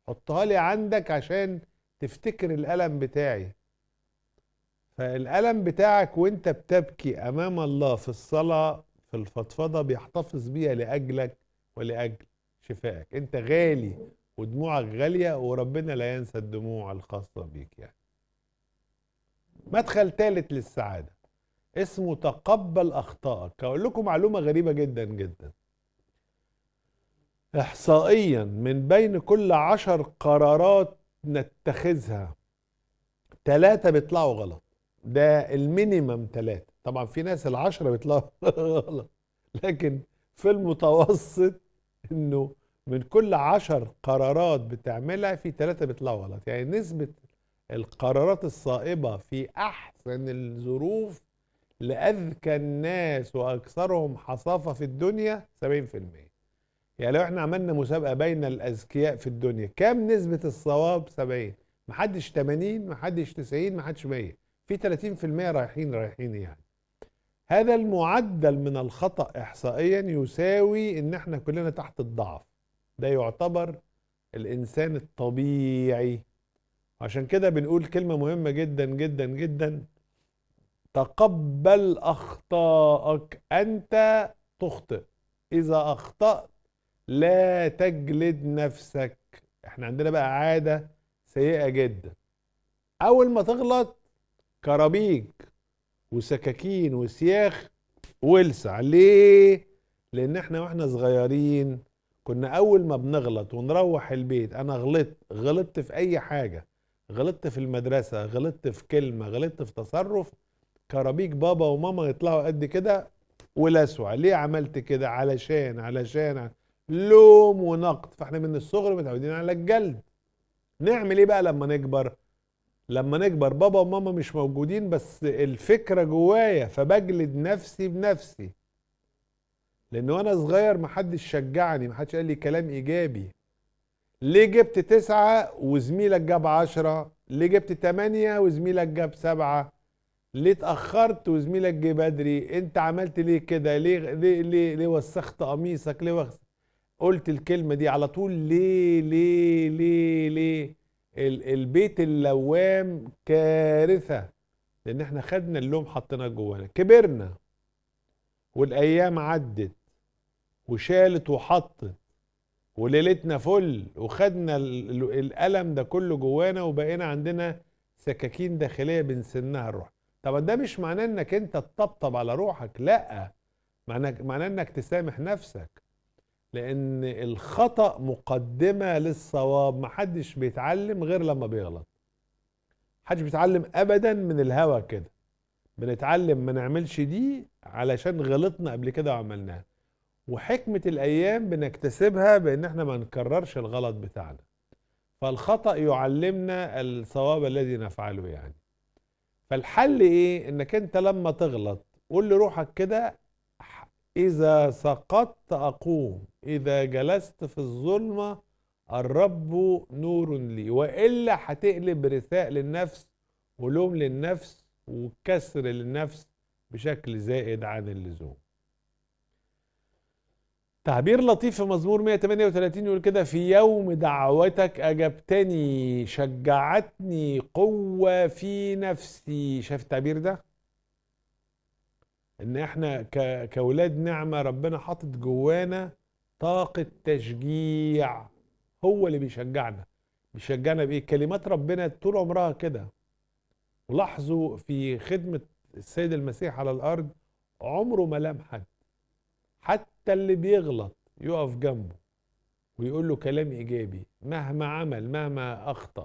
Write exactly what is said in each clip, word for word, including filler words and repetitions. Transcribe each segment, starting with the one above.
حطها لي عندك عشان تفتكر الألم بتاعي. فالألم بتاعك وانت بتبكي أمام الله في الصلاة في الفضفضة بيحتفظ بيها لأجلك ولأجل شفائك. انت غالي ودموعك غالية، وربنا لا ينسى الدموع الخاصة بيك يعني. مدخل ثالث للسعادة اسمه تقبل أخطائك. هقول لكم معلومة غريبة جدا جدا. إحصائيا من بين كل عشر قرارات نتخذها ثلاثة بيطلعوا غلط. ده المينيمم ثلاثة. طبعا في ناس العشرة بيطلعوا غلط، لكن في المتوسط انه من كل عشر قرارات بتعملها في ثلاثة بيطلعوا غلط. يعني نسبة القرارات الصائبة في أحسن الظروف لأذكى الناس وأكثرهم حصافة في الدنيا سبعين في المية. يعني لو احنا عملنا مسابقة بين الأذكياء في الدنيا، كام نسبة الصواب؟ سبعين. محدش تمانين، محدش تسعين، محدش مية. في تلاتين في المية رايحين رايحين يعني. هذا المعدل من الخطأ إحصائيا يساوي إن احنا كلنا تحت الضعف. ده يعتبر الإنسان الطبيعي. عشان كده بنقول كلمة مهمة جدا جدا جدا: تقبل أخطائك. أنت تخطئ. إذا أخطأت لا تجلد نفسك. احنا عندنا بقى عادة سيئة جدا، أول ما تغلط كرابيج وسكاكين وسياخ ولسع. ليه؟ لأن احنا واحنا صغيرين كنا أول ما بنغلط ونروح البيت، أنا غلطت غلطت في أي حاجة، غلطت في المدرسة، غلطت في كلمة، غلطت في تصرف، كرابيج بابا وماما يطلعوا قد كده ولسوع. ليه عملت كده؟ علشان علشان لوم ونقد. فاحنا من الصغر متعودين على الجلد. نعمل ايه بقى لما نكبر؟ لما نكبر بابا وماما مش موجودين بس الفكرة جوايا، فبجلد نفسي بنفسي. لان وانا صغير محدش شجعني، محدش قال لي كلام ايجابي. ليه جبت تسعة وزميلك جاب عشرة؟ ليه جبت تمانية وزميلك جاب سبعة؟ ليه اتأخرت وزميلك جه بدري؟ انت عملت ليه كده؟ ليه ليه ليه, ليه وسخت قميصك؟ ليه وسخ قلت الكلمة دي على طول؟ ليه ليه ليه ليه؟ ال البيت اللوام كارثة، لان احنا خدنا اللوم حطيناه جوانا. كبرنا والايام عدت وشالت وحطت وليلتنا فل، وخدنا الألم ده كله جوانا، وبقينا عندنا سكاكين داخلية بنسنها الروح. طبعا ده مش معناه انك انت تطبطب على روحك، لا، معناه معناه انك تسامح نفسك. لان الخطأ مقدمة للصواب. محدش بيتعلم غير لما بيغلط. محدش بيتعلم ابدا من الهوا كده. بنتعلم ما نعملش دي علشان غلطنا قبل كده وعملناها، وحكمة الايام بنكتسبها بان احنا ما نكررش الغلط بتاعنا. فالخطأ يعلمنا الصواب الذي نفعله يعني. فالحل ايه؟ انك انت لما تغلط قول لروحك كده: اذا سقطت اقوم، اذا جلست في الظلمة الرب نور لي. وإلا هتقلب رثاء للنفس ولوم للنفس وكسر للنفس بشكل زائد عن اللزوم. تعبير لطيف في مزمور مية وتمانية وتلاتين يقول كده: في يوم دعوتك أجبتني، شجعتني قوة في نفسي. شايف التعبير ده؟ ان احنا كأولاد نعمة ربنا حاطط جوانا طاقة تشجيع. هو اللي بيشجعنا. بيشجعنا بإيه؟ كلمات ربنا طول عمرها كده. ولاحظوا في خدمة السيد المسيح على الأرض عمره ما لام حد. حتى اللي بيغلط يقف جنبه ويقول له كلام إيجابي مهما عمل، مهما أخطأ.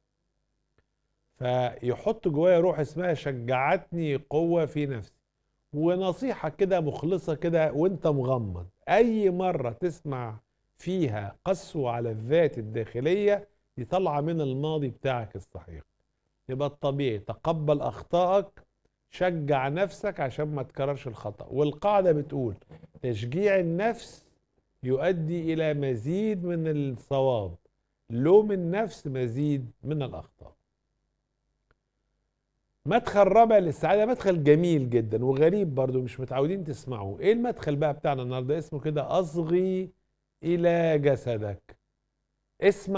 فيحط جوايا روح اسمها شجعتني قوة في نفسي. ونصيحة كده مخلصة كده وانت مغمض: أي مرة تسمع فيها قسوة على الذات الداخلية دي طالعة من الماضي بتاعك الصحيح. يبقى الطبيعي تقبل أخطائك، شجع نفسك عشان ما تكررش الخطأ. والقاعدة بتقول تشجيع النفس يؤدي إلى مزيد من الصواب، لوم النفس مزيد من الأخطاء. مدخل رابع للسعادة، مدخل جميل جدا وغريب برضو مش متعودين تسمعوه. ايه المدخل بقى بتاعنا النهاردة؟ اسمه كده: أصغي إلى جسدك. اسمع